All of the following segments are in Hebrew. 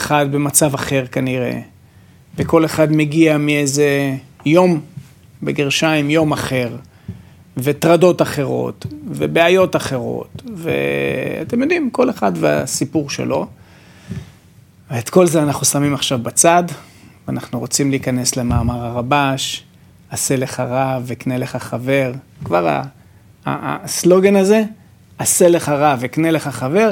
אחד במצב אחר כנראה, וכל אחד מגיע מאיזה יום, בגרשיים יום אחר, וטרדות אחרות, ובעיות אחרות, ואתם יודעים, כל אחד והסיפור שלו. ואת כל זה אנחנו שמים עכשיו בצד, ואנחנו רוצים להיכנס למאמר הרבש, עשה לך רב וקנה לך חבר. כבר הסלוגן הזה, עשה לך רב וקנה לך חבר,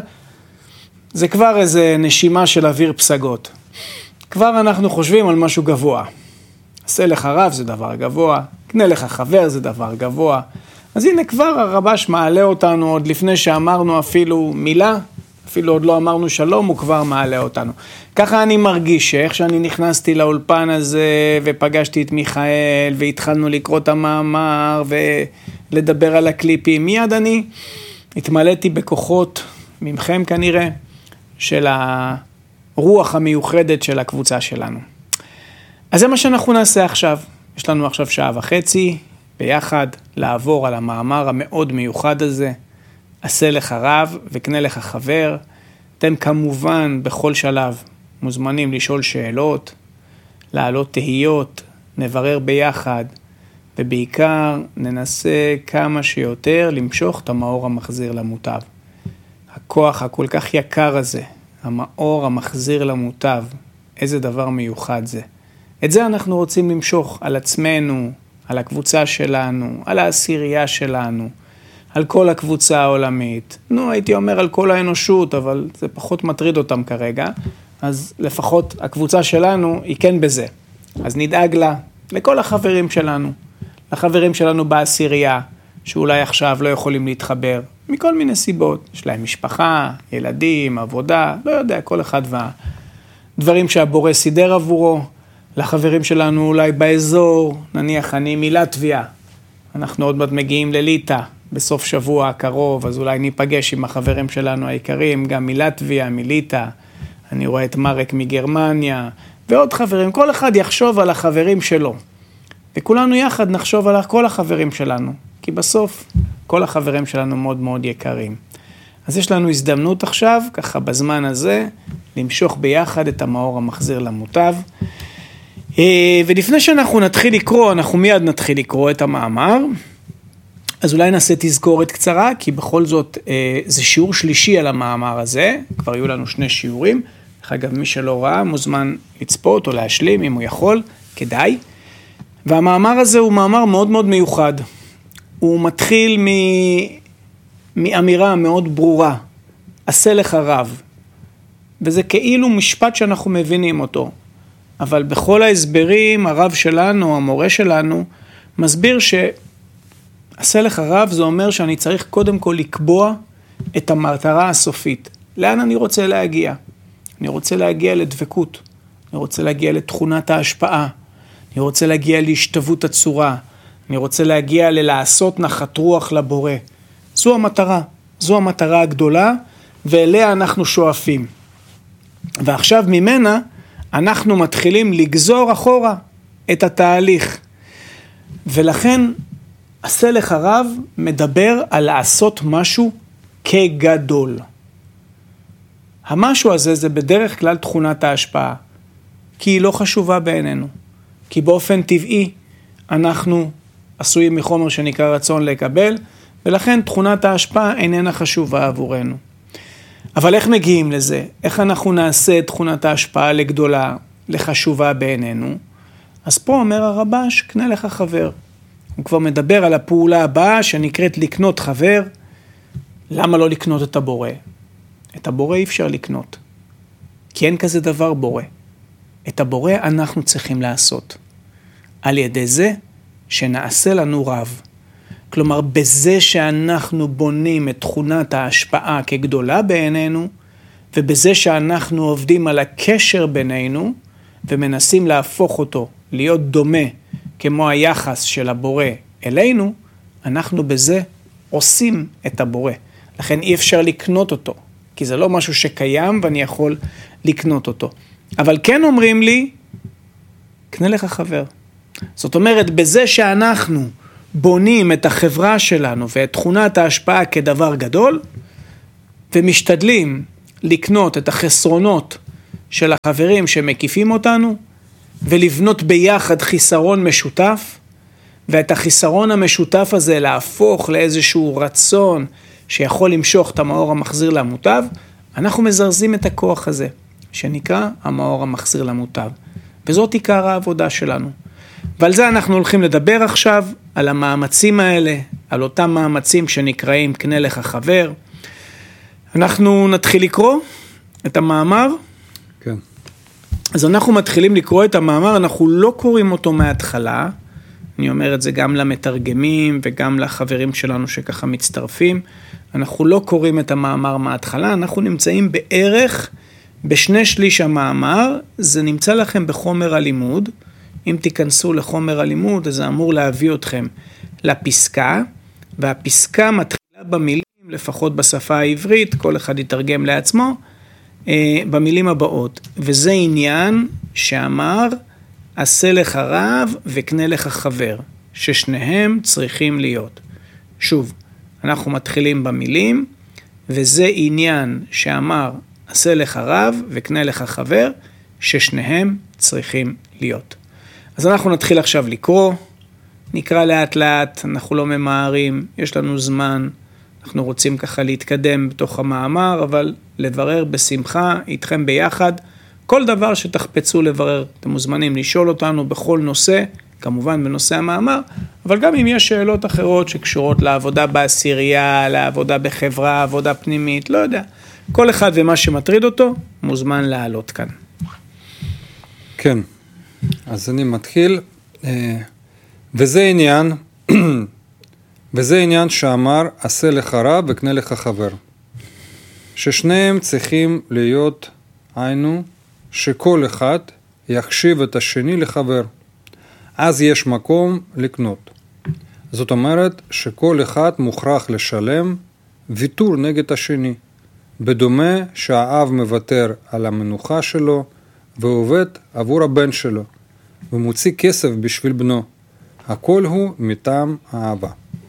זה כבר איזה נשימה של אוויר פסגות. כבר אנחנו חושבים על משהו גבוה. עשה לך רב זה דבר גבוה, קנה לך חבר זה דבר גבוה. אז הנה כבר הרבש מעלה אותנו עוד לפני שאמרנו אפילו מילה, אפילו עוד לא אמרנו שלום, הוא כבר מעלה אותנו. ככה אני מרגיש שאיך שאני נכנסתי לאולפן הזה ופגשתי את מיכאל והתחלנו לקרוא את המאמר ולדבר על הקליפים, מיד אני התמלאתי בכוחות ממכם כנראה של הרוח המיוחדת של הקבוצה שלנו. אז זה מה שאנחנו נעשה עכשיו. יש לנו עכשיו 1.5 שעות ביחד לעבור על המאמר המאוד מיוחד הזה. עשה לך רב וקנה לך חבר. אתם כמובן בכל שלב מוזמנים לשאול שאלות, להעלות תהיות, נברר ביחד, ובעיקר ננסה כמה שיותר למשוך את המאור המחזיר למוטב. הכוח הכל כך יקר הזה, המאור המחזיר למוטב, איזה דבר מיוחד זה. את זה אנחנו רוצים למשוך על עצמנו, על הקבוצה שלנו, על העשירייה שלנו, על כל הקבוצה העולמית. הייתי אומר על כל האנושות, אבל זה פחות מטריד אותם כרגע. אז לפחות הקבוצה שלנו היא כן בזה. אז נדאג לה, לכל החברים שלנו, לחברים שלנו בעשירייה, שאולי עכשיו לא יכולים להתחבר, מכל מיני סיבות. יש להם משפחה, ילדים, עבודה, לא יודע, כל אחד והדברים שהבורא סידר עבורו. לחברים שלנו אולי באזור, נניח אני מלטביה, אנחנו עוד מעט מגיעים לליטא, בסוף שבוע הקרוב, אז אולי ניפגש עם החברים שלנו היקרים, גם מלטביה, מליטא, אני רואה את מרק מגרמניה, ועוד חברים, כל אחד יחשוב על החברים שלו, וכולנו יחד נחשוב על כל החברים שלנו, כי בסוף כל החברים שלנו מאוד מאוד יקרים. אז יש לנו הזדמנות עכשיו, ככה בזמן הזה, למשוך ביחד את המאור המחזיר למוטב, ולפני שאנחנו נתחיל לקרוא, אנחנו מיד נתחיל לקרוא את המאמר, אז אולי נעשה תזכורת קצרה, כי בכל זאת זה שיעור שלישי על המאמר הזה, כבר יהיו לנו 2 שיעורים, אגב מי שלא ראה מוזמן לצפות או להשלים אם הוא יכול, כדאי, והמאמר הזה הוא מאמר מאוד מאוד מיוחד, הוא מתחיל מאמירה מאוד ברורה, עשה לך רב, וזה כאילו משפט שאנחנו מבינים אותו, אבל בכל ההסברים, הרב שלנו, המורה שלנו, מסביר שעשה לך רב, זה אומר שאני צריך קודם כל לקבוע את המטרה הסופית. לאן אני רוצה להגיע? אני רוצה להגיע לדבקות, אני רוצה להגיע לתכונת ההשפעה, אני רוצה להגיע להשתוות הצורה, אני רוצה להגיע ללעשות נחת רוח לבורא. זו המטרה, זו המטרה הגדולה, ואליה אנחנו שואפים. ועכשיו ממנה, אנחנו מתחילים לגזור אחורה את התהליך. ולכן, עשה לך רב מדבר על לעשות משהו כגדול. המשהו הזה זה בדרך כלל תכונת ההשפעה, כי היא לא חשובה בעינינו. כי באופן טבעי אנחנו עשויים מחומר שנקרא רצון לקבל, ולכן תכונת ההשפעה איננה חשובה עבורנו. אבל איך מגיעים לזה? איך אנחנו נעשה את תכונת ההשפעה לגדולה, לחשובה בעינינו? אז פה אומר הרבש, קנה לך חבר. הוא כבר מדבר על הפעולה הבאה שנקראת לקנות חבר. למה לא לקנות את הבורא? את הבורא אי אפשר לקנות. כי אין כזה דבר בורא. את הבורא אנחנו צריכים לעשות. על ידי זה שנעשה לנו רב. כלומר, בזה שאנחנו בונים את תכונת ההשפעה כגדולה בעינינו, ובזה שאנחנו עובדים על הקשר בינינו, ומנסים להפוך אותו להיות דומה, כמו היחס של הבורא אלינו, אנחנו בזה עושים את הבורא. לכן אי אפשר לקנות אותו, כי זה לא משהו שקיים ואני יכול לקנות אותו. אבל כן אומרים לי, קנה לך חבר. זאת אומרת, בזה שאנחנו בונים את החברה שלנו ואת תכונת ההשפעה כדבר גדול, ומשתדלים לקנות את החסרונות של החברים שמקיפים אותנו, ולבנות ביחד חיסרון משותף, ואת החיסרון המשותף הזה להפוך לאיזשהו רצון שיכול למשוך את המאור המחזיר למוטב, אנחנו מזרזים את הכוח הזה, שנקרא המאור המחזיר למוטב. וזאת עיקר העבודה שלנו. ועל זה אנחנו הולכים לדבר עכשיו, על המאמצים האלה, על אותם מאמצים שנקראים קנה לך חבר. אנחנו נתחיל לקרוא את המאמר. כן. אז אנחנו מתחילים לקרוא את המאמר, אנחנו לא קוראים אותו מההתחלה, אני אומר את זה גם למתרגמים וגם לחברים שלנו שככה מצטרפים, אנחנו לא קוראים את המאמר מההתחלה, אנחנו נמצאים בערך בשני שליש המאמר, זה נמצא לכם בחומר הלימוד, אם תיכנסו לחומר הלימוד, אז זה אמור להביא אתכם לפסקה, והפסקה מתחילה במילים, לפחות בשפה העברית, כל אחד יתרגם לעצמו, במילים הבאות, וזה עניין שאמר, עשה לך רב וקנה לך חבר, ששניהם צריכים להיות. שוב, אנחנו מתחילים במילים, וזה עניין שאמר, עשה לך רב וקנה לך חבר, ששניהם צריכים להיות. אז אנחנו נתחיל עכשיו לקרוא, נקרא לאט לאט, אנחנו לא ממהרים, יש לנו זמן, אנחנו רוצים ככה להתקדם בתוך המאמר, אבל לברר בשמחה, איתכם ביחד, כל דבר שתחפצו לברר, אתם מוזמנים לשאול אותנו בכל נושא, כמובן בנושא המאמר, אבל גם אם יש שאלות אחרות שקשורות לעבודה בעשירייה, לעבודה בחברה, עבודה פנימית, לא יודע, כל אחד ומה שמטריד אותו, מוזמן לעלות כאן. כן, אז אני מתחיל, וזה עניין שאמר, עשה לך רב וקנה לך חבר. ששניהם צריכים להיות, היינו, שכל אחד יחשיב את השני לחבר. אז יש מקום לקנות. זאת אומרת שכל אחד מוכרח לשלם ויתור נגד השני. בדומה שהאב מוותר על המנוחה שלו ועובד עבור הבן שלו ומוציא כסף בשביל בנו. הכל הוא מטעם האבא.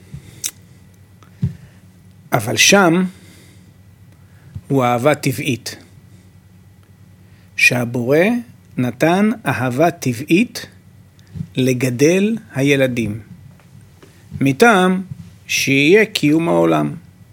אבל שם הוא אהבה טבעית. שהבורא נתן אהבה טבעית לגדל הילדים. מטעם שיהיה קיום העולם.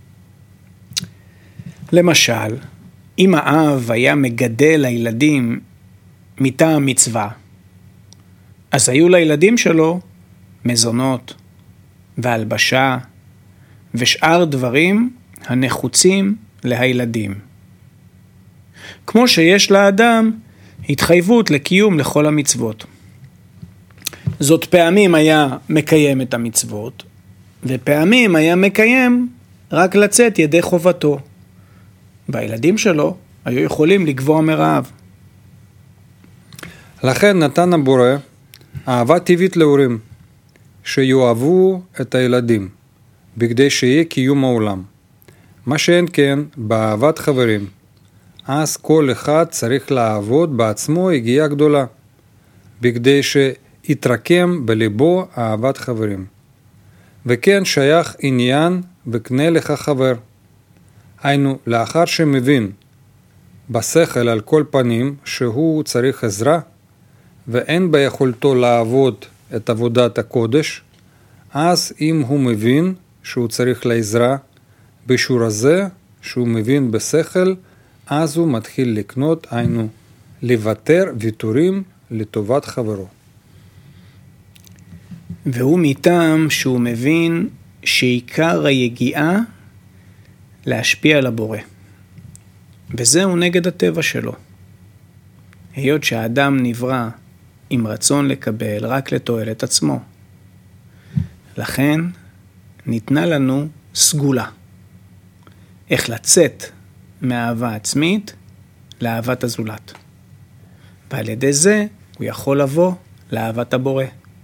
למשל, אם האב היה מגדל הילדים מטעם מצווה, אז היו לילדים שלו מזונות והלבשה ושאר דברים הנחוצים להילדים. כמו שיש לאדם התחייבות לקיום לכל המצוות. זאת פעמים היה מקיים את המצוות, ופעמים היה מקיים רק לצאת ידי חובתו. והילדים שלו היו יכולים לגבוע מרעב. לכן נתן הבורא אהבה טבעית להורים, שיואהבו את הילדים, בכדי שיהיה קיום העולם. מה שאין כן באהבת חברים, אז כל אחד צריך לעבוד בעצמו הגיעה גדולה, בכדי שיתרקם בליבו אהבת חברים. וכן שייך עניין וקנה לך חבר. היינו, לאחר שמבין בשכל על כל פנים שהוא צריך עזרה, ואין ביכולתו לעבוד את עבודת הקודש, אז אם הוא מבין שהוא צריך לעזרה בשיעור הזה, שהוא מבין בשכל, אז הוא מתחיל לקנות, היינו, לוותר ויתורים לטובת חברו. והוא מטעם שהוא מבין שעיקר היגיעה להשפיע על הבורא. וזהו נגד הטבע שלו. היות שהאדם נברא עם רצון לקבל רק לתועלת עצמו. לכן ניתנה לנו סגולה. איך לצאת מאהבה עצמית לאהבת הזולת. ועל ידי זה הוא יכול לבוא לאהבת הבורא.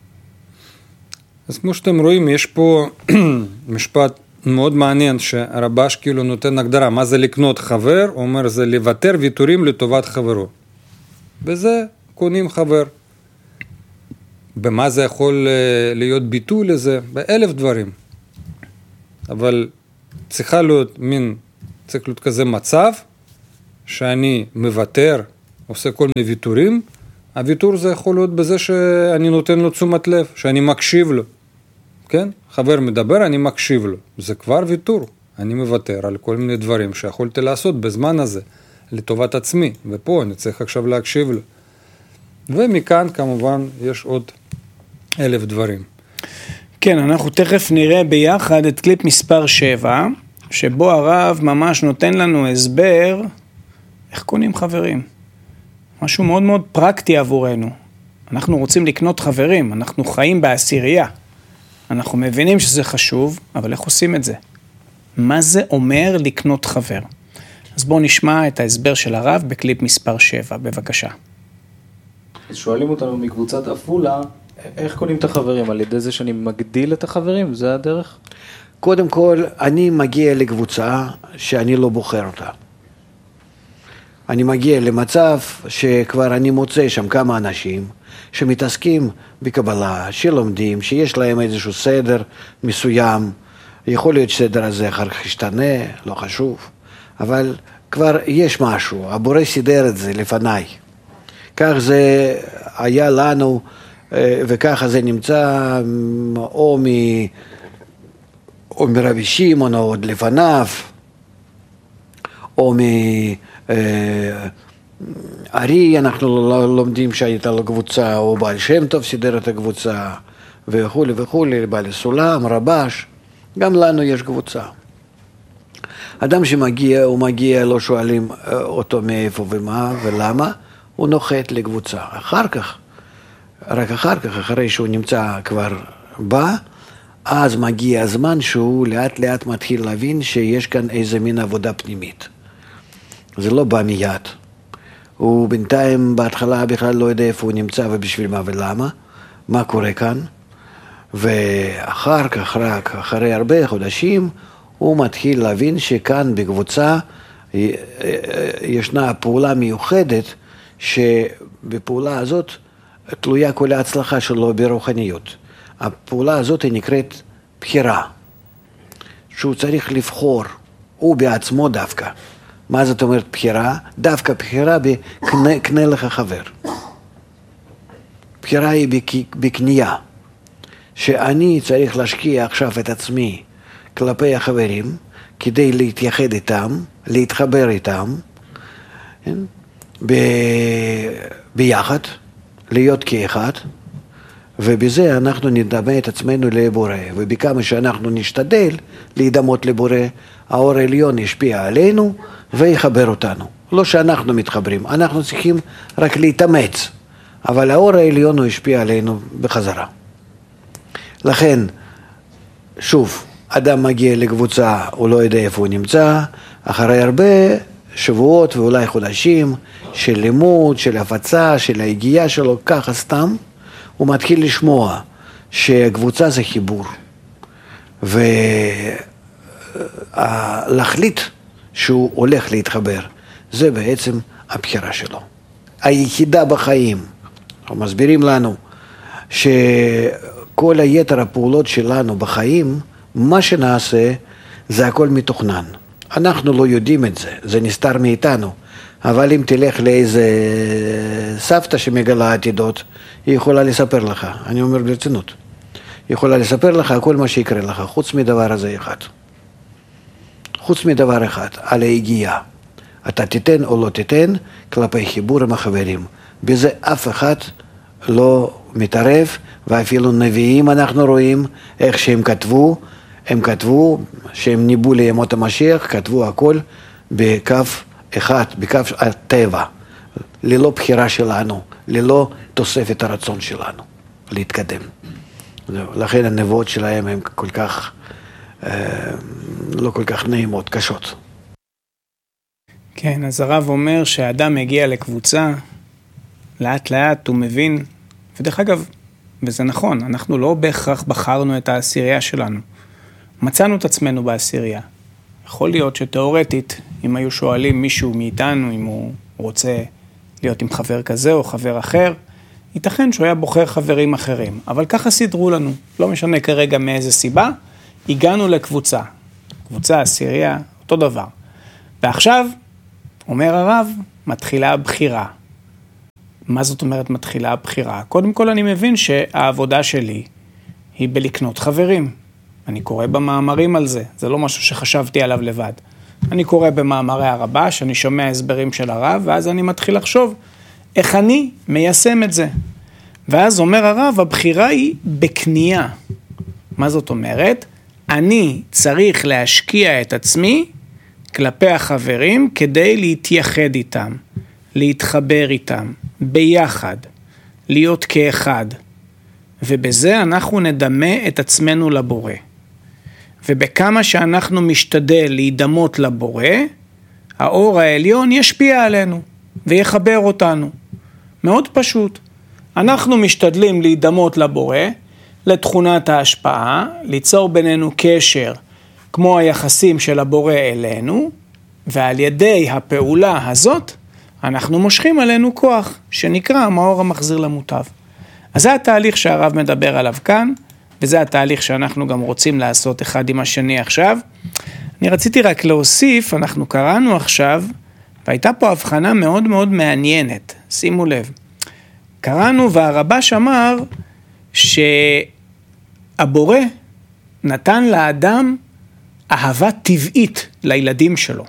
אז כמו שאתם רואים, יש פה משפט מאוד מעניין שהרבש כאילו נותן הגדרה. מה זה לקנות חבר? הוא אומר זה לוותר ויתורים לטובת חברו. וזה קונים חבר. במה זה יכול להיות ביטוי לזה? באלף דברים. אבל צריך להיות כזה מצב שאני מוותר עושה כל מיני ויתורים, הוויתור זה יכול להיות בזה שאני נותן לו תשומת לב, שאני מקשיב לו. כן? חבר מדבר, אני מקשיב לו. זה כבר ויתור. אני מוותר על כל מיני דברים שיכולתי לעשות בזמן הזה, לטובת עצמי, ופה אני צריך עכשיו להקשיב לו. ומכאן כמובן יש עוד 1000 דברים. כן, אנחנו תכף נראה ביחד את קליפ מספר 7, שבו הרב ממש נותן לנו הסבר איך קונים חברים. משהו מאוד מאוד פרקטי עבורנו. אנחנו רוצים לקנות חברים, אנחנו חיים בעשירייה. אנחנו מבינים שזה חשוב, אבל איך עושים את זה? מה זה אומר לקנות חבר? אז בואו נשמע את ההסבר של הרב בקליפ מספר 7, בבקשה. אז שואלים אותנו מקבוצת אפולה, איך קונים את החברים? על ידי זה שאני מגדיל את החברים? זה הדרך? קודם כל, אני מגיע לקבוצה שאני לא בוחר אותה. אני מגיע למצב שכבר אני מוצא שם כמה אנשים שמתעסקים בקבלה, שלומדים, שיש להם איזשהו סדר מסוים. יכול להיות שסדר הזה אחר כך ישתנה, לא חשוב. אבל כבר יש משהו, הבורא סידר את זה לפניי. כך זה היה לנו, וככה זה נמצא או מרבי שמעון, או עוד לפניו, או מארי, אנחנו לומדים שהייתה לו קבוצה, או בעל שם טוב סידר את הקבוצה, וכו' וכו', בעל סולם, רבש, גם לנו יש קבוצה. אדם שמגיע, הוא מגיע, לא שואלים אותו מאיפה ומה ולמה, הוא נוחת לקבוצה. אחר כך, רק אחר כך, אחרי שהוא נמצא כבר בא, אז מגיע הזמן שהוא לאט לאט מתחיל להבין שיש כאן איזה מין עבודה פנימית. זה לא בא מיד. הוא בינתיים בהתחלה בכלל לא יודע איפה הוא נמצא ובשביל מה ולמה, מה קורה כאן, ואחר כך, רק אחרי הרבה חודשים, הוא מתחיל להבין שכאן בקבוצה ישנה פעולה מיוחדת, שבפעולה הזאת תלויה כל ההצלחה שלו ברוחניות. הפעולה הזאת היא נקראת בחירה, שהוא צריך לבחור, הוא בעצמו דווקא. מה זאת אומרת בחירה? דווקא בחירה בקנה לך חבר. בחירה היא בקנייה, שאני צריך להשקיע עכשיו את עצמי כלפי החברים, כדי להתייחד איתם, להתחבר איתם, ביחד, להיות כאחד, ובזה אנחנו נדמה את עצמנו לבורא, ובכמה שאנחנו נשתדל להידמות לבורא, האור העליון ישפיע עלינו ויחבר אותנו. לא שאנחנו מתחברים, אנחנו צריכים רק להתאמץ, אבל האור העליון הוא ישפיע עלינו בחזרה. לכן, שוב, אדם מגיע לקבוצה, הוא לא יודע איפה הוא נמצא, אחרי הרבה שבועות ואולי חודשים של לימוד, של הפצה, של ההגיעה שלו, ככה סתם, הוא מתחיל לשמוע שהקבוצה זה חיבור. ולהחליט שהוא הולך להתחבר, זה בעצם הבחירה שלו. היחידה בחיים, מסבירים לנו שכל היתר הפעולות שלנו בחיים, מה שנעשה זה הכל מתוכנן. אנחנו לא יודעים את זה, זה נסתר מאיתנו. אבל אם תלך לאיזה סבתא שמגלה עתידות, היא יכולה לספר לך, אני אומר ברצינות, היא יכולה לספר לך כל מה שיקרה לך, חוץ מדבר הזה אחד. חוץ מדבר אחד, על ההגיעה. אתה תיתן או לא תיתן כלפי חיבור עם החברים. בזה אף אחד לא מתערב, ואפילו נביאים אנחנו רואים איך שהם כתבו, הם כתבו שהם ניבאו לימות המשיח, כתבו הכל בקו אחד, בקו הטבע, ללא בחירה שלנו, ללא תוספת הרצון שלנו להתקדם. לכן הנבואות שלהם הן כל כך, לא כל כך נעימות, קשות. כן, אז הרב אומר שהאדם מגיע לקבוצה, לאט לאט הוא מבין, ודרך אגב, וזה נכון, אנחנו לא בהכרח בחרנו את העשירייה שלנו. מצאנו את עצמנו בעשירייה. יכול להיות שתיאורטית, אם היו שואלים מישהו מאיתנו, אם הוא רוצה להיות עם חבר כזה או חבר אחר, ייתכן שהוא היה בוחר חברים אחרים. אבל ככה סידרו לנו, לא משנה כרגע מאיזה סיבה, הגענו לקבוצה. קבוצה, עשירייה, אותו דבר. ועכשיו, אומר הרב, מתחילה הבחירה. מה זאת אומרת מתחילה הבחירה? קודם כל אני מבין שהעבודה שלי היא בלקנות חברים. אני קורא במאמרים על זה, זה לא משהו שחשבתי עליו לבד. אני קורא במאמרי הרבש, אני שומע הסברים של הרב, ואז אני מתחיל לחשוב איך אני מיישם את זה. ואז אומר הרב, הבחירה היא בקנייה. מה זאת אומרת? אני צריך להשקיע את עצמי כלפי החברים כדי להתייחד איתם, להתחבר איתם, ביחד, להיות כאחד. ובזה אנחנו נדמה את עצמנו לבורא. ובכמה שאנחנו משתדל להידמות לבורא, האור העליון ישפיע עלינו ויחבר אותנו. מאוד פשוט. אנחנו משתדלים להידמות לבורא, לתכונת ההשפעה, ליצור בינינו קשר כמו היחסים של הבורא אלינו, ועל ידי הפעולה הזאת אנחנו מושכים עלינו כוח שנקרא המאור המחזיר למוטב. אז זה התהליך שהרב מדבר עליו כאן, וזה התהליך שאנחנו גם רוצים לעשות אחד עם השני עכשיו. אני רציתי רק להוסיף, אנחנו קראנו עכשיו, והייתה פה הבחנה מאוד מאוד מעניינת, שימו לב. קראנו והרבש אמר שהבורא נתן לאדם אהבה טבעית לילדים שלו.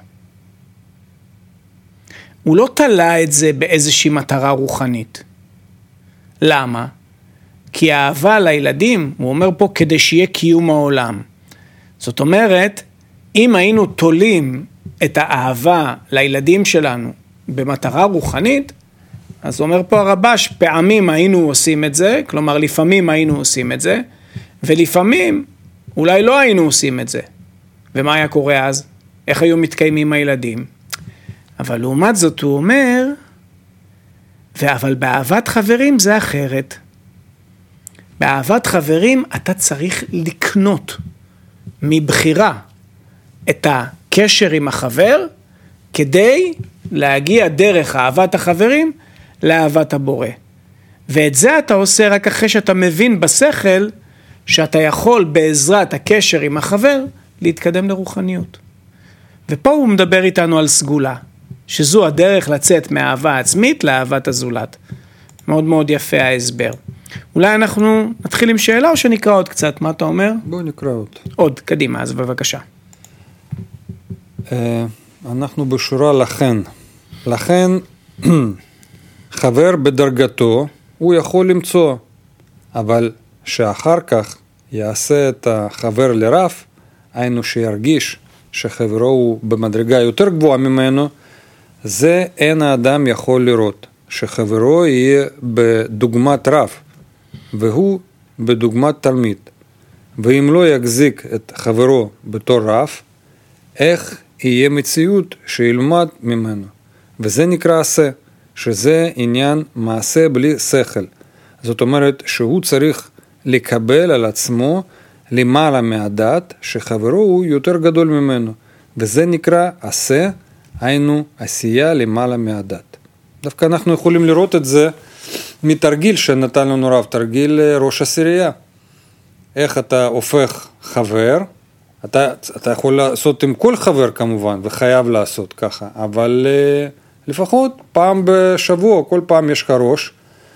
הוא לא תלה את זה באיזושהי מטרה רוחנית. למה? כי האהבה לילדים, הוא אומר פה, כדי שיהיה קיום העולם. זאת אומרת, אם היינו תולים את האהבה לילדים שלנו במטרה רוחנית, אז אומר פה הרבש, פעמים היינו עושים את זה, כלומר לפעמים היינו עושים את זה, ולפעמים אולי לא היינו עושים את זה. ומה היה קורה אז? איך היו מתקיימים הילדים? אבל לעומת זאת הוא אומר, אבל באהבת חברים זה אחרת. באהבת חברים אתה צריך לקנות מבחירה את הקשר עם החבר, כדי להגיע דרך אהבת החברים לאהבת הבורא. ואת זה אתה עושה רק אחרי שאתה מבין בשכל, שאתה יכול בעזרת הקשר עם החבר להתקדם לרוחניות. ופה הוא מדבר איתנו על סגולה, שזו הדרך לצאת מאהבה עצמית לאהבת הזולת. מאוד מאוד יפה ההסבר. אולי אנחנו נתחיל עם שאלה או שנקרא עוד קצת, מה אתה אומר? בואו נקרא עוד. עוד, קדימה, אז בבקשה. אנחנו בשורה לכן. לכן חבר בדרגתו הוא יכול למצוא, אבל שאחר כך יעשה את החבר לרב, היינו שירגיש שחברו הוא במדרגה יותר גבוהה ממנו, זה אין האדם יכול לראות, שחברו יהיה בדוגמת רב, והוא בדוגמת תלמיד. ואם לא יחזיק את חברו בתור רב, איך יהיה מציאות שילמד ממנו. וזה נקרא עשה, שזה עניין מעשה בלי שכל. זאת אומרת שהוא צריך לקבל על עצמו למעלה מהדעת, שחברו הוא יותר גדול ממנו. וזה נקרא עשה, היינו עשייה למעלה מהדעת. דווקא אנחנו יכולים לראות את זה מתרגיל שנתן לנו רב, תרגיל ראש עשירייה. איך אתה הופך חבר, אתה יכול לעשות עם כל חבר כמובן, וחייב לעשות ככה, אבל לפחות פעם בשבוע, כל פעם יש לך ראש,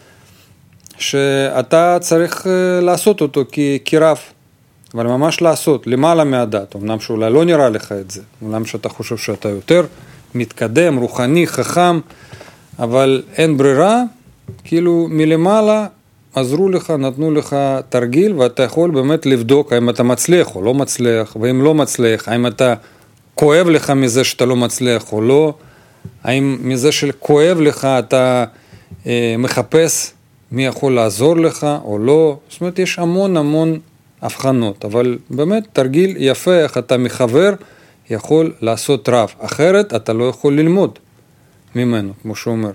שאתה צריך לעשות אותו כרב, אבל ממש לעשות, למעלה מהדעת, אמנם שאולי לא נראה לך את זה, אמנם שאתה חושב שאתה יותר מתקדם, רוחני, חכם, אבל אין ברירה, כאילו מלמעלה עזרו לך, נתנו לך תרגיל, ואתה יכול באמת לבדוק האם אתה מצליח או לא מצליח, ואם לא מצליח, האם אתה כואב לך מזה שאתה לא מצליח או לא, האם מזה שכואב לך אתה מחפש מי יכול לעזור לך או לא, זאת אומרת יש המון הבחנות, אבל באמת תרגיל יפה איך אתה מחבר יכול לעשות רב, אחרת אתה לא יכול ללמוד ממנו, כמו שהוא אומר.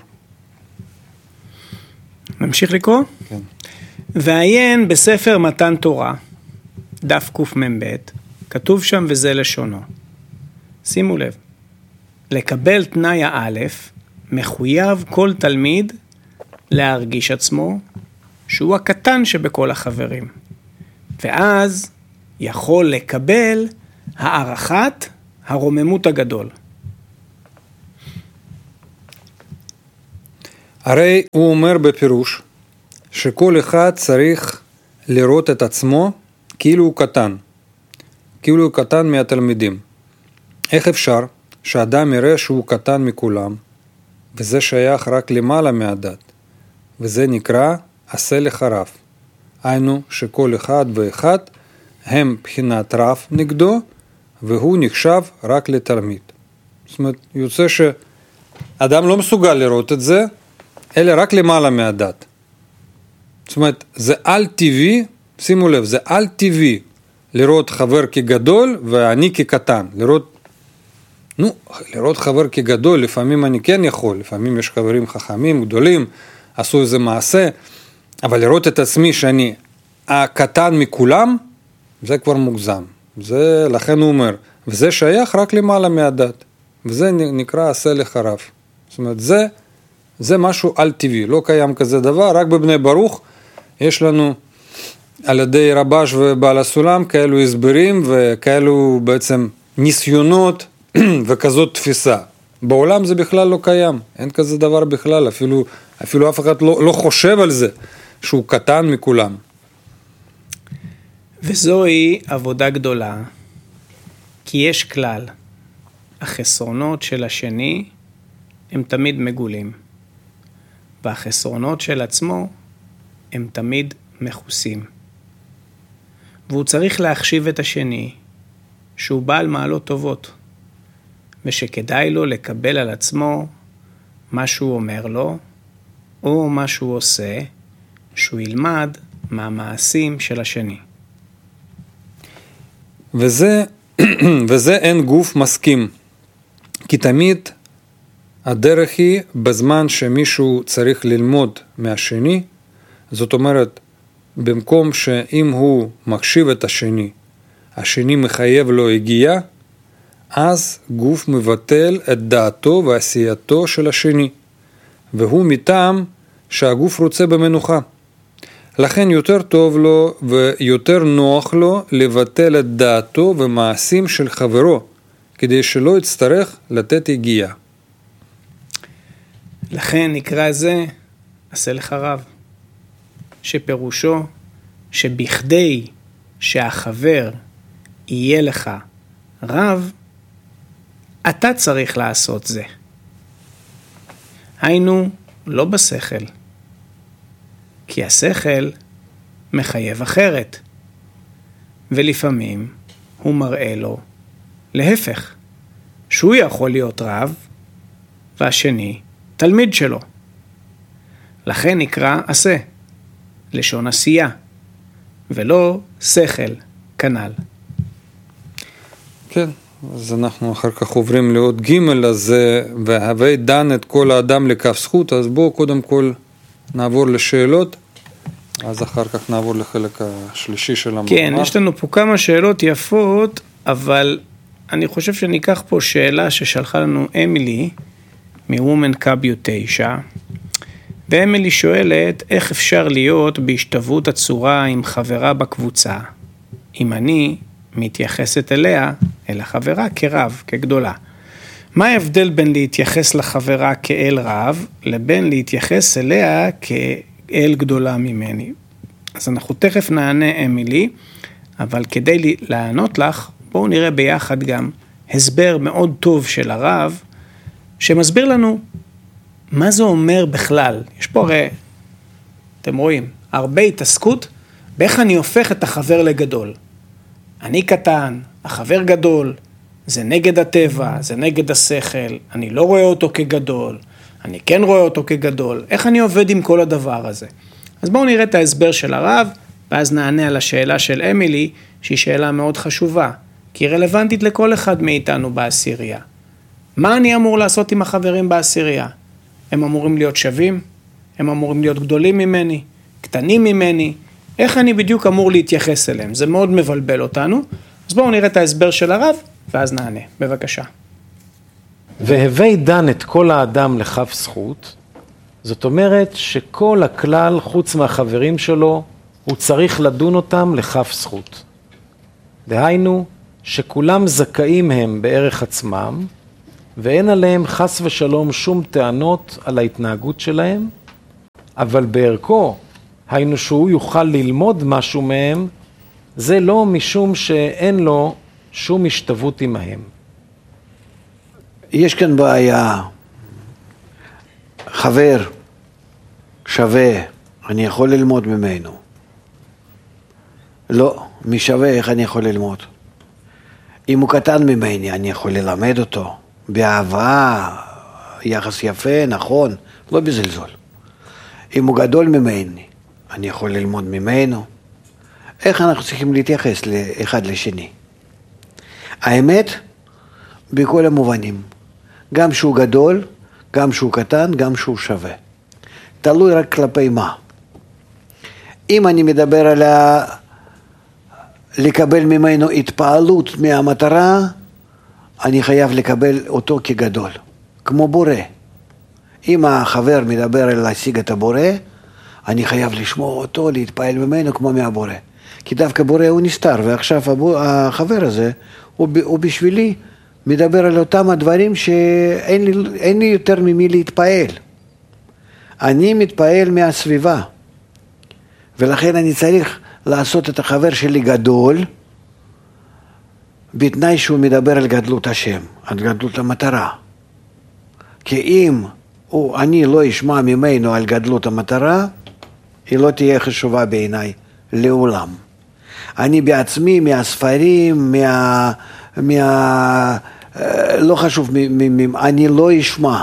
נמשיך לקרוא? כן. ועיין בספר מתן תורה, דף קמ"ב, כתוב שם וזה לשונו. שימו לב, לקבל תנאי האלף, מחויב כל תלמיד להרגיש עצמו שהוא הקטן שבכל החברים. ואז יכול לקבל הערכת הרוממות הגדול. הרי הוא אומר בפירוש שכל אחד צריך לראות את עצמו כאילו הוא קטן, כאילו הוא קטן מהתלמידים. איך אפשר שאדם יראה שהוא קטן מכולם, וזה שייך רק למעלה מהדת, וזה נקרא עשה לך רב. היינו שכל אחד ואחד הם בחינת רב נגדו, והוא נחשב רק לתלמיד. זאת אומרת, יוצא שאדם לא מסוגל לראות את זה, אלא רק למעלה מהדת. זאת אומרת, זה על טבעי, שימו לב, זה על טבעי לראות חבר כגדול ואני כקטן. לראות חבר כגדול, לפעמים אני כן יכול, לפעמים יש חברים חכמים, גדולים, עשו איזה מעשה, אבל לראות את עצמי שאני הקטן מכולם, זה כבר מוגזם. זה, לכן הוא אומר, וזה שייך רק למעלה מהדת. וזה נקרא עשה לך רב. זאת אומרת, זה משהו על טבעי, לא קיים כזה דבר, רק בבני ברוך יש לנו על ידי רבש ובעל הסולם כאלו הסברים וכאלו בעצם ניסיונות וכזאת תפיסה. בעולם זה בכלל לא קיים, אין כזה דבר בכלל, אפילו אף אחד לא חושב על זה, שהוא קטן מכולם. וזוהי עבודה גדולה, כי יש כלל, החסרונות של השני הם תמיד מגולים, והחסרונות של עצמו הם תמיד מכוסים. והוא צריך להחשיב את השני שהוא בעל מעלות טובות, ושכדאי לו לקבל על עצמו מה שהוא אומר לו, או מה שהוא עושה, שהוא ילמד מהמעשים של השני. וזה אין גוף מסכים, כי תמיד הדרך היא בזמן שמישהו צריך ללמוד מהשני, זאת אומרת, במקום שאם הוא מקשיב את השני, השני מחייב לו הגיעה, אז גוף מבטל את דעתו ועשייתו של השני, והוא מטעם שהגוף רוצה במנוחה. לכן יותר טוב לו ויותר נוח לו לבטל את דעתו ומעשים של חברו, כדי שלא יצטרך לתת הגיעה. לכן נקרא זה עשה לך רב, שפירושו שבכדי שהחבר יהיה לך רב, אתה צריך לעשות זה. היינו לא בשכל, כי השכל מחייב אחרת, ולפעמים הוא מראה לו להפך, שהוא יכול להיות רב, והשני תלמיד שלו. לכן נקרא עשה, לשון עשייה, ולא שכל כנ"ל. כן, אז אנחנו אחר כך עוברים לעוד ג' אז והווי דן את כל האדם לכף זכות, אז בואו קודם כל נעבור לשאלות, אז אחר כך נעבור לחלק השלישי של המאמר. כן, יש לנו פה כמה שאלות יפות, אבל אני חושב שניקח פה שאלה ששלחה לנו אמילי, מוומן קאביו 9, ואמילי שואלת איך אפשר להיות בהשתוות הצורה עם חברה בקבוצה, אם אני מתייחסת אליה, אל החברה כרב, כגדולה. מה ההבדל בין להתייחס לחברה כאל רב, לבין להתייחס אליה כאל גדולה ממני? אז אנחנו תכף נענה אמילי, אבל כדי לענות לך, בואו נראה ביחד גם הסבר מאוד טוב של הרב, שמסביר לנו מה זה אומר בכלל. יש פה הרי, אתם רואים, הרבה התעסקות, באיך אני הופך את החבר לגדול. אני קטן, החבר גדול, זה נגד הטבע, זה נגד השכל, אני לא רואה אותו כגדול, אני כן רואה אותו כגדול, איך אני עובד עם כל הדבר הזה? אז בואו נראה את ההסבר של הרב, ואז נענה על השאלה של אמילי, שהיא שאלה מאוד חשובה, כי היא רלוונטית לכל אחד מאיתנו בעשירייה. מה אני אמור לעשות עם החברים בעשירייה? הם אמורים להיות שווים? הם אמורים להיות גדולים ממני? קטנים ממני? איך אני בדיוק אמור להתייחס אליהם? זה מאוד מבלבל אותנו. אז בואו נראה את ההסבר של הרב, ואז נענה. בבקשה. והווי דן את כל האדם לכף זכות, זאת אומרת שכל הכלל חוץ מהחברים שלו, הוא צריך לדון אותם לכף זכות. דהיינו שכולם זכאים הם בערך עצמם, ואין עליהם חס ושלום שום טענות על ההתנהגות שלהם, אבל בערכו, היינו שהוא יוכל ללמוד משהו מהם, זה לא משום שאין לו שום השתוות עמהם. יש כאן בעיה, חבר שווה, אני יכול ללמוד ממנו. לא, מי שווה, איך אני יכול ללמוד? אם הוא קטן ממני, אני יכול ללמד אותו, באהבה, יחס יפה, נכון, לא בזלזול. אם הוא גדול ממני, אני יכול ללמוד ממנו. איך אנחנו צריכים להתייחס לאחד לשני? האמת, בכל המובנים. גם שהוא גדול, גם שהוא קטן, גם שהוא שווה. תלוי רק כלפי מה. אם אני מדבר על לקבל ממנו התפעלות מהמטרה, אני חייב לקבל אותו כגדול, כמו בורא. אם החבר מדבר על להשיג את הבורא, אני חייב לשמוע אותו, להתפעל ממנו כמו מהבורא. כי דווקא בורא הוא נסתר, ועכשיו החבר הזה, הוא בשבילי מדבר על אותם הדברים שאין לי יותר ממי להתפעל. אני מתפעל מהסביבה, ולכן אני צריך לעשות את החבר שלי גדול, בתנאי שהוא מדבר על גדלות השם, על גדלות המטרה. כי אם אני לא אשמע ממנו על גדלות המטרה, היא לא תהיה חשובה בעיניי לעולם. אני בעצמי, מהספרים, לא חשוב, אני לא אשמע.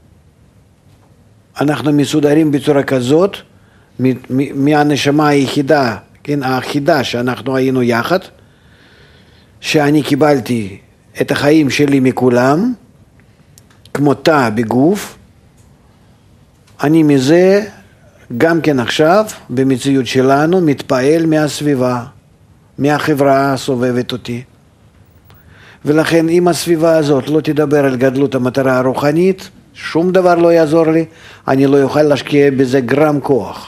אנחנו מסודרים בצורה כזאת, מהנשמה היחידה, כן, האחידה שאנחנו היינו יחד, שאני קיבלתי את החיים שלי מכולם, כמו תא בגוף, אני מזה גם כן עכשיו, במציאות שלנו, מתפעל מהסביבה, מהחברה הסובבת אותי. ולכן אם הסביבה הזאת לא תדבר על גדלות המטרה הרוחנית, שום דבר לא יעזור לי, אני לא יוכל להשקיע בזה גרם כוח.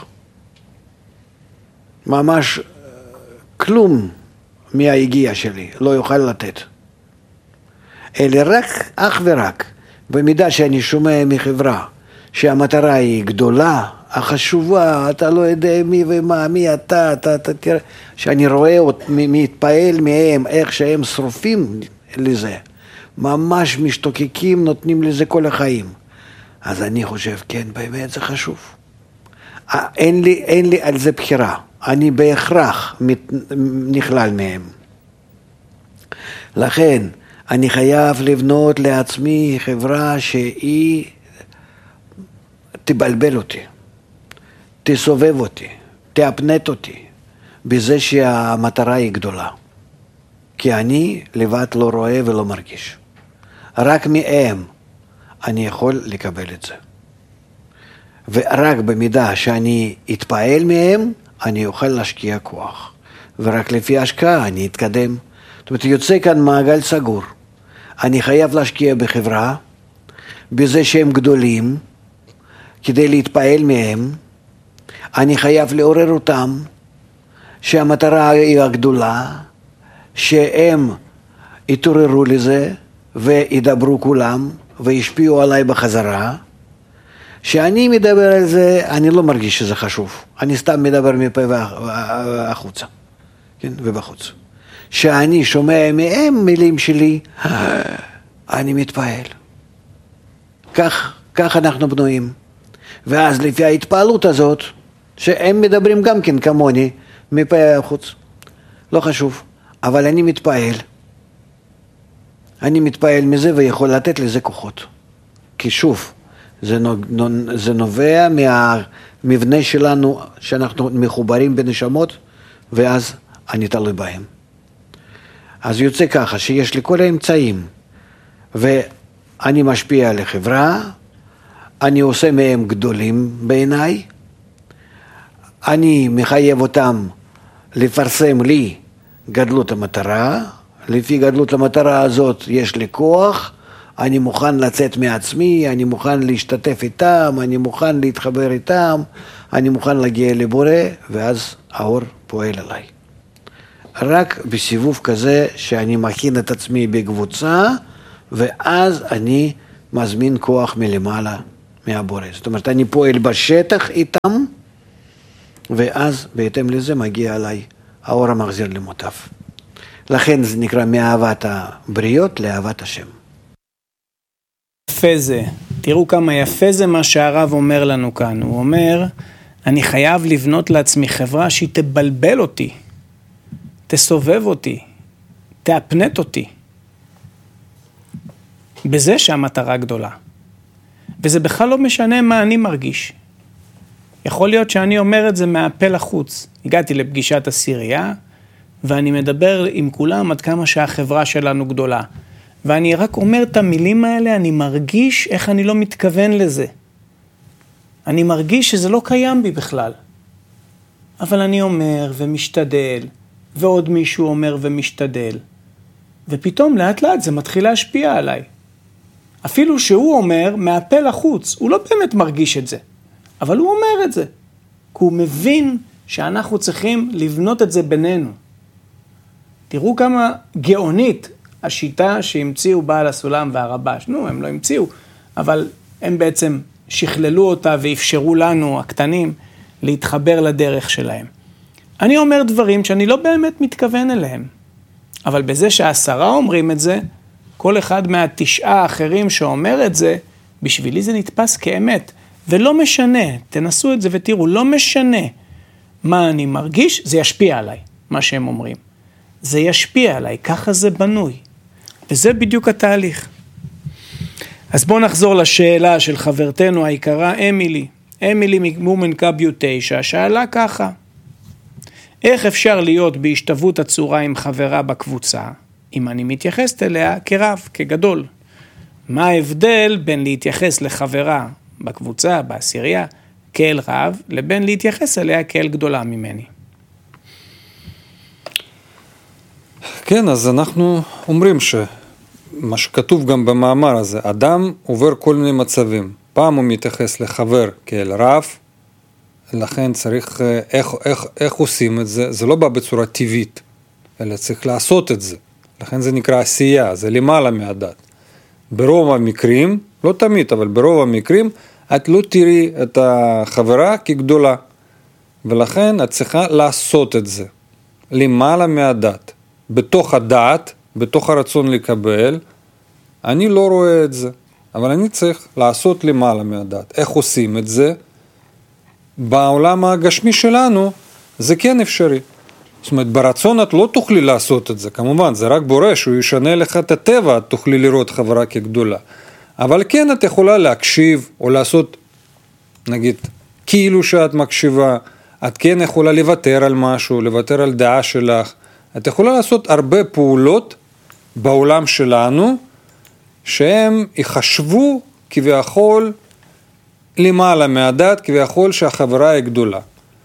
ממש כלום מההגיע שלי לא יוכל לתת. אלא רק, אך ורק, במידה שאני שומע מחברה שהמטרה היא גדולה, החשובה, אתה לא יודע מי ומה, מי אתה תראה, שאני רואה מתפעל מהם, איך שהם שרופים לזה, ממש משתוקקים, נותנים לזה כל החיים. אז אני חושב, כן, באמת זה חשוב. אין לי על זה בחירה. אני בהכרח נכלל מהם. לכן, אני חייב לבנות לעצמי חברה שהיא תבלבל אותי, תסובב אותי, תאפנט אותי, בזה שהמטרה היא גדולה. כי אני לבד לא רואה ולא מרגיש. רק מהם אני יכול לקבל את זה. ורק במידה שאני אתפעל מהם, אני אוכל להשקיע כוח. ורק לפי השקעה אני אתקדם. זאת אומרת, יוצא כאן מעגל סגור. אני חייב להשקיע בחברה, בזה שהם גדולים, כדי להתפעל מהם. אני חייב לעורר אותם, שהמטרה היא הגדולה, שהם יתעוררו לזה, וידברו כולם, וישפיעו עליי בחזרה. שאני מדבר על זה, אני לא מרגיש שזה חשוב. אני סתם מדבר מפה והחוצה, כן? ובחוץ. שאני שומע מהם מילים שלי, אני מתפעל. כך אנחנו בנויים. ואז לפי ההתפעלות הזאת, שהם מדברים גם כן כמוני, מפה והחוץ. לא חשוב. אבל אני מתפעל. אני מתפעל מזה ויכול לתת לזה כוחות. כי שוב, זה נובע מהמבנה שלנו, שאנחנו מחוברים בנשמות, ואז אני תלוי בהם. אז יוצא ככה, שיש לי כל האמצעים, ואני משפיע על החברה, אני עושה מהם גדולים בעיניי, אני מחייב אותם לפרסם לי גדלות המטרה, לפי גדלות המטרה הזאת יש לי כוח, אני מוכן לצאת מעצמי, אני מוכן להשתתף איתם, אני מוכן להתחבר איתם, אני מוכן להגיע לבורא, ואז האור פועל עליי. רק בסיבוב כזה שאני מכין את עצמי בקבוצה, ואז אני מזמין כוח מלמעלה מהבורא. זאת אומרת, אני פועל בשטח איתם, ואז בהתאם לזה מגיע עליי האור המחזיר למוטב. לכן זה נקרא מאהבת הבריות לאהבת השם. יפה זה, תראו כמה יפה זה מה שהרב אומר לנו כאן. הוא אומר, אני חייב לבנות לעצמי חברה שהיא תבלבל אותי, תסובב אותי, תאפנט אותי. בזה שהמטרה גדולה. וזה בכלל לא משנה מה אני מרגיש. יכול להיות שאני אומר את זה מהפה לחוץ. הגעתי לפגישת עשירייה, ואני מדבר עם כולם עד כמה שהחברה שלנו גדולה. ואני רק אומר את המילים האלה, אני מרגיש איך אני לא מתכוון לזה. אני מרגיש שזה לא קיים בי בכלל. אבל אני אומר ומשתדל, ועוד מישהו אומר ומשתדל. ופתאום לאט לאט זה מתחיל להשפיע עליי. אפילו שהוא אומר מהפה לחוץ, הוא לא באמת מרגיש את זה. אבל הוא אומר את זה. כי הוא מבין שאנחנו צריכים לבנות את זה בינינו. תראו כמה גאונית השיטה שהמציאו בעל הסולם והרבש. הם לא המציאו, אבל הם בעצם שכללו אותה ואפשרו לנו, הקטנים, להתחבר לדרך שלהם. אני אומר דברים שאני לא באמת מתכוון אליהם. אבל בזה ש10 אומרים את זה, כל אחד מה9 האחרים שאומר את זה, בשבילי זה נתפס כאמת. ולא משנה, תנסו את זה ותראו, לא משנה מה אני מרגיש, זה ישפיע עליי, מה שהם אומרים. זה ישפיע עליי, ככה זה בנוי. וזה בדיוק התהליך. אז בואו נחזור לשאלה של חברתנו היקרה, אמילי. אמילי מגמומן קביו 9, שאלה ככה. איך אפשר להיות בהשתוות הצורה עם חברה בקבוצה, אם אני מתייחסת אליה כרב, כגדול? מה ההבדל בין להתייחס לחברה בקבוצה, בעשירייה, כאל רב, לבין להתייחס אליה כאל גדולה ממני? כן, אז אנחנו אומרים שמה שכתוב גם במאמר הזה, אדם עובר כל מיני מצבים. פעם הוא מתייחס לחבר כאל רב, לכן צריך, איך עושים את זה? זה לא בא בצורה טבעית, אלא צריך לעשות את זה. לכן זה נקרא עשייה, זה למעלה מהדת. ברוב המקרים, לא תמיד, אבל ברוב המקרים, את לא תראי את החברה כגדולה. ולכן את צריכה לעשות את זה. למעלה מהדת. בתוך הדת, בתוך הרצון לקבל, אני לא רואה את זה. אבל אני צריך לעשות למעלה מהדת. איך עושים את זה? בעולם הגשמי שלנו, זה כן אפשרי. זאת אומרת, ברצון את לא תוכלי לעשות את זה. כמובן, זה רק בורא שהוא ישנה לך את הטבע, את תוכלי לראות חברה כגדולה. אבל כן את יכולה להקשיב, או לעשות, נגיד, כאילו שאת מקשיבה. את כן יכולה לוותר על משהו, לוותר על דעה שלך. את יכולה לעשות הרבה פעולות בעולם שלנו, שהם יחשבו כביכול למעלה מהדת, כביכול שהחברה היא גדולה.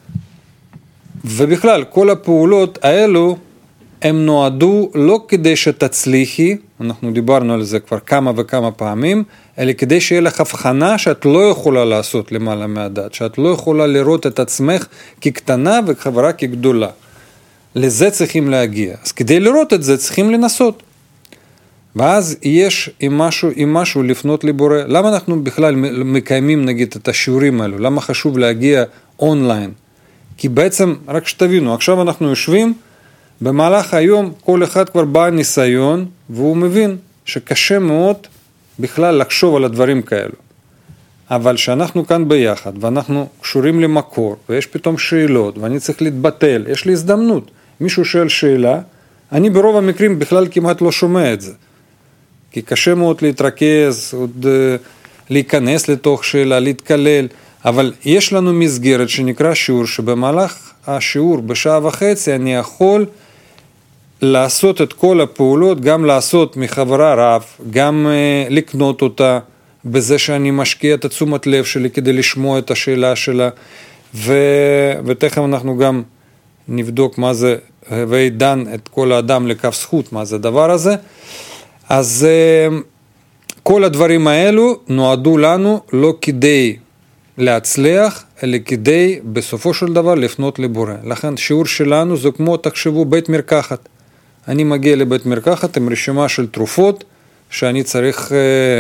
ובכלל, כל הפעולות האלו, הם נועדו לא כדי שתצליחי, אנחנו דיברנו על זה כבר כמה וכמה פעמים, אלא כדי שיהיה לך הבחנה שאת לא יכולה לעשות למעלה מהדת, שאת לא יכולה לראות את עצמך כקטנה וחברה כגדולה. לזה צריכים להגיע. אז כדי לראות את זה צריכים לנסות. ואז יש עם משהו לפנות לבורא. למה אנחנו בכלל מקיימים נגיד את השיעורים האלו? למה חשוב להגיע אונליין? כי בעצם, רק שתבינו, עכשיו אנחנו יושבים, במהלך היום כל אחד כבר בא ניסיון, והוא מבין שקשה מאוד בכלל לחשוב על הדברים כאלו. אבל שאנחנו כאן ביחד, ואנחנו קשורים למקור, ויש פתאום שאלות, ואני צריך להתבטל, יש לי הזדמנות. מישהו שואל שאלה, אני ברוב המקרים בכלל כמעט לא שומע את זה. כי קשה מאוד להתרכז, עוד להיכנס לתוך שאלה, להתקלל, אבל יש לנו מסגרת שנקרא שיעור, שבמהלך השיעור בשעה וחצי אני יכול לעשות את כל הפעולות, גם לעשות מחברה רב, גם לקנות אותה, בזה שאני משקיע את תשומת לב שלי כדי לשמוע את השאלה שלה, ותכף אנחנו גם נבדוק מה זה, וידן את כל האדם לכף זכות, מה זה הדבר הזה. אז כל הדברים האלו נועדו לנו לא כדי להצליח, אלא כדי בסופו של דבר לפנות לבורא. לכן שיעור שלנו זה כמו, תחשבו, בית מרקחת. אני מגיע לבית מרקחת עם רשימה של תרופות, שאני צריך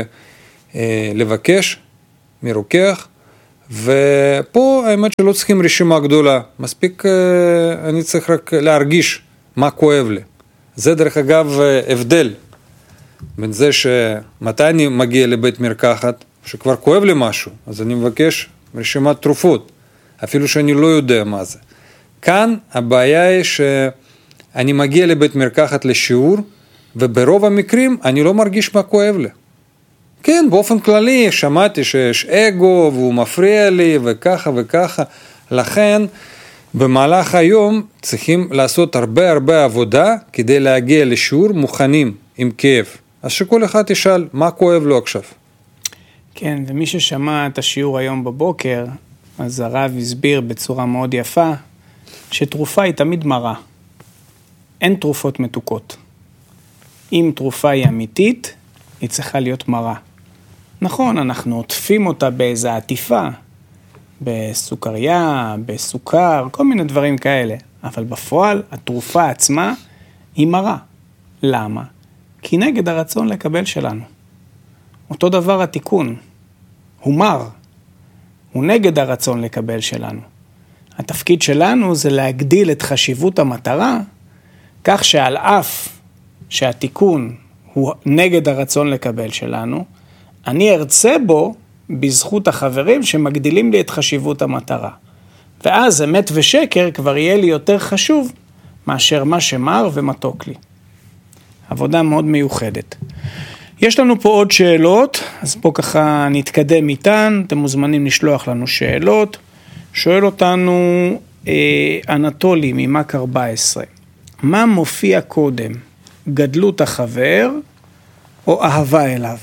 לבקש מרוקח, ופה האמת שלא צריכים רשימה גדולה, מספיק אני צריך רק להרגיש מה כואב לי. זה דרך אגב הבדל בין זה שמתי אני מגיע לבית מרקחת, שכבר כואב לי משהו, אז אני מבקש רשימת תרופות, אפילו שאני לא יודע מה זה. כאן הבעיה היא שאני מגיע לבית מרקחת לשיעור, וברוב המקרים אני לא מרגיש מה כואב לי. כן, באופן כללי שמעתי שיש אגו והוא מפריע לי וככה וככה, לכן במהלך היום צריכים לעשות הרבה עבודה כדי להגיע לשיעור מוכנים עם כאב. אז שכל אחד ישאל מה כואב לו עכשיו. כן, ומי ששמע את השיעור היום בבוקר, אז הרב הסביר בצורה מאוד יפה, שתרופה היא תמיד מרה. אין תרופות מתוקות. אם תרופה היא אמיתית, היא צריכה להיות מרה. נכון, אנחנו עוטפים אותה באיזו עטיפה, בסוכריה, בסוכר, כל מיני דברים כאלה. אבל בפועל, התרופה עצמה היא מרה. למה? כי נגד הרצון לקבל שלנו. אותו דבר התיקון. הוא מר. הוא נגד הרצון לקבל שלנו. התפקיד שלנו זה להגדיל את חשיבות המטרה, כך שעל אף שהתיקון הוא נגד הרצון לקבל שלנו, אני ארצה בו בזכות החברים שמגדילים לי את חשיבות המטרה. ואז אמת ושקר כבר יהיה לי יותר חשוב מאשר מה שמר ומתוק לי. עבודה מאוד מיוחדת. יש לנו פה עוד שאלות, אז פה ככה נתקדם איתן, אתם מוזמנים לשלוח לנו שאלות. שואל אותנו אנטולי ממק 14, מה מופיע קודם, גדלות החבר או אהבה אליו?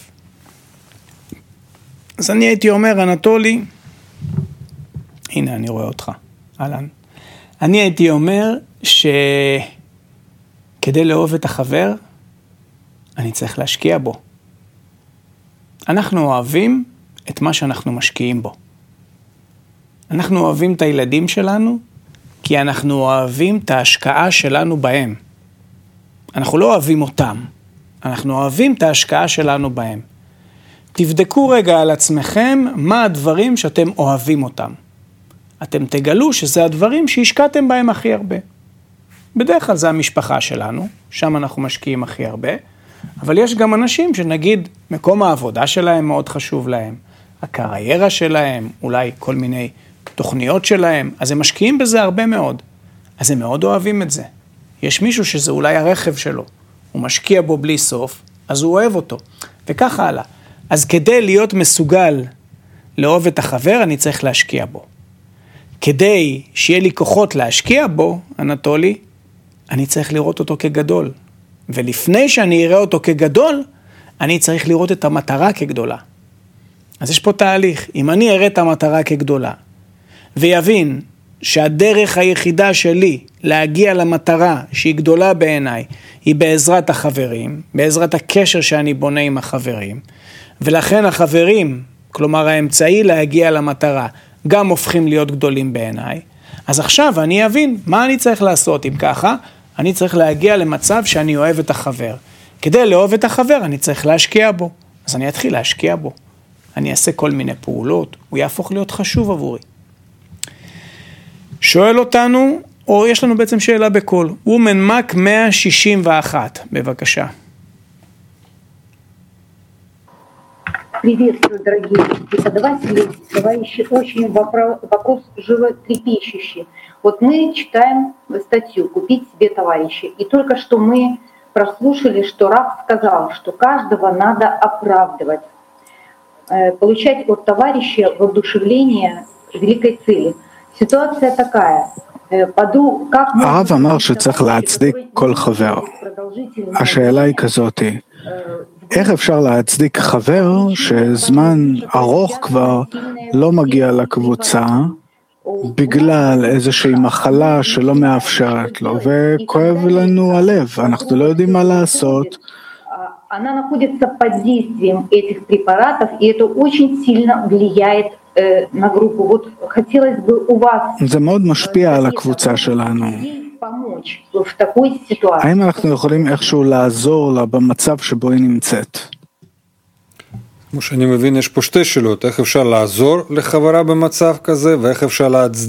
אז אני הייתי אומר, אנטולי, הנה אני רואה אותך, אהלן. אני הייתי אומר שכדי לאהוב את החבר, אני צריך להשקיע בו. אנחנו אוהבים את מה שאנחנו משקיעים בו. אנחנו אוהבים את הילדים שלנו, כי אנחנו אוהבים את ההשקעה שלנו בהם. אנחנו לא אוהבים אותם, אנחנו אוהבים את ההשקעה שלנו בהם. תבדקו רגע על עצמכם מה הדברים שאתם אוהבים אותם. אתם תגלו שזה הדברים שהשקעתם בהם הכי הרבה. בדרך כלל זה המשפחה שלנו, שם אנחנו משקיעים הכי הרבה, אבל יש גם אנשים שנגיד מקום העבודה שלהם מאוד חשוב להם, הקריירה שלהם, אולי כל מיני תוכניות שלהם, אז הם משקיעים בזה הרבה מאוד. אז הם מאוד אוהבים את זה. יש מישהו שזה אולי הרכב שלו, הוא משקיע בו בלי סוף, אז הוא אוהב אותו, וככה הלאה. אז כדי להיות מסוגל לאהוב את החבר, אני צריך להשקיע בו. כדי שיהיה לי כוחות להשקיע בו, אנטולי, אני צריך לראות אותו כגדול. ולפני שאני אראה אותו כגדול, אני צריך לראות את המטרה כגדולה. אז יש פה תהליך. אם אני אראה את המטרה כגדולה, ויבין שהדרך היחידה שלי להגיע למטרה שהיא גדולה בעיניי, היא בעזרת החברים, בעזרת הקשר שאני בונה עם החברים, ולכן החברים, כלומר האמצעי להגיע למטרה, גם הופכים להיות גדולים בעיניי, אז עכשיו אני אבין מה אני צריך לעשות. אם ככה, אני צריך להגיע למצב שאני אוהב את החבר. כדי לאהוב את החבר, אני צריך להשקיע בו. אז אני אתחיל להשקיע בו. אני אעשה כל מיני פעולות, הוא יהפוך להיות חשוב עבורי. שואל אותנו, או יש לנו בעצם שאלה בכל, וומן מק 161, бывакаша. Приветствую, дорогие преподаватели, товарищи. Очень вопрос животрепещущий. Вот мы читаем статью «Купить себе товарища». И только что мы прослушали, что Рав сказал, что каждого надо оправдывать. Получать от товарища воодушевление великой цели. Ситуация такая. הרב אמר שצריך להצדיק כל חבר. השאלה היא כזאת, איך אפשר להצדיק חבר שזמן ארוך כבר לא מגיע לקבוצה בגלל איזושהי מחלה שלא מאפשרת לו, וכואב לנו הלב, אנחנו לא יודעים מה לעשות. Она находится под действием этих препаратов, и это очень сильно влияет на группу. Вот хотелось бы у вас זה מאוד משפיע על הקבוצה שלנו. помочь в такой ситуации. האם אנחנו יכולים איכשהו לעזור לה במצב שבו היא נמצאת? כמו שאני מבין, יש פה שתי שאלות, איך אפשר לעזור לחברה במצב כזה, ואיך אפשר